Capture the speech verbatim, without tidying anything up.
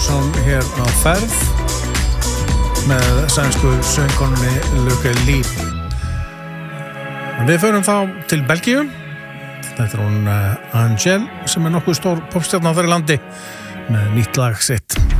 Jónsson hér á ferð með sænsku söngkonunni Luke Lee. Við förum þá til Belgíu. Þetta er hún Angel sem er nokkuð stór popstjarna þar í landi með nýtt lag sitt.